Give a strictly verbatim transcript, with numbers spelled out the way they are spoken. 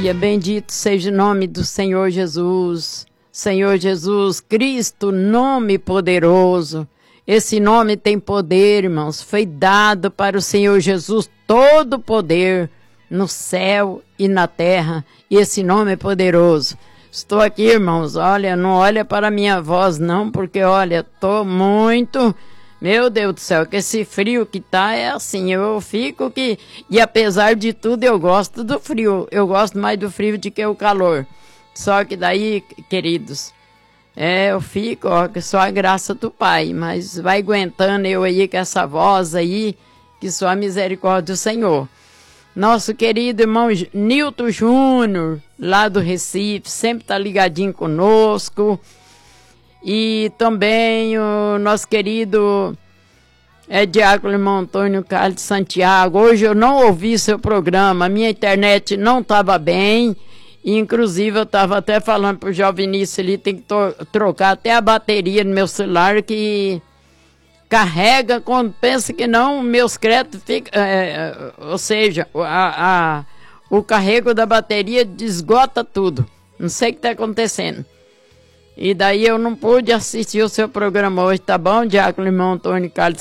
Aleluia, bendito seja o nome do Senhor Jesus. Senhor Jesus Cristo, nome poderoso. Esse nome tem poder, irmãos. Foi dado para o Senhor Jesus todo o poder no céu e na terra. E esse nome é poderoso. Estou aqui, irmãos, olha, não olha para a minha voz não, porque olha, estou muito... Meu Deus do céu, que esse frio que tá é assim, eu fico que... E apesar de tudo, eu gosto do frio. Eu gosto mais do frio do que o calor. Só que daí, queridos, é, eu fico, ó, que só a graça do Pai. Mas vai aguentando eu aí com essa voz aí, que só a misericórdia do Senhor. Nosso querido irmão Nilton Júnior, lá do Recife, sempre tá ligadinho conosco. E também o nosso querido é, Diácono irmão Antônio Carlos de Santiago. Hoje eu não ouvi seu programa, a minha internet não estava bem. E, inclusive eu estava até falando para o Jovem Vinícius ali, tem que trocar até a bateria no meu celular, que carrega quando pensa que não, meus créditos ficam... É, ou seja, a, a, o carrego da bateria esgota tudo. Não sei o que está acontecendo. E daí eu não pude assistir o seu programa hoje, tá bom, Diácono irmão Antônio Carlos